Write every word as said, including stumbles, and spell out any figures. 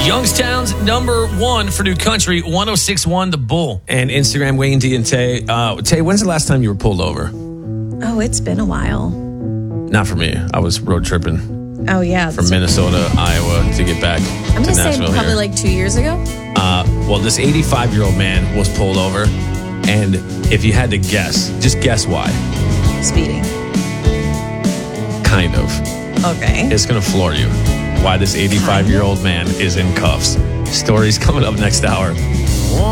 Youngstown's number one for new country, one oh six point one The Bull. And Instagram, Wayne D and Tay. Uh, Tay, when's the last time you were pulled over? Oh, it's been a while. Not for me. I was road tripping. Oh, yeah. From Minnesota, Iowa to get back I'm to going to say Nashville probably here. like two years ago. Uh, well, this eighty-five-year-old man was pulled over. And if you had to guess, just guess why. Speeding. Kind of. Okay. It's going to floor you. Why this eighty-five-year-old man is in cuffs. Stories coming up next hour.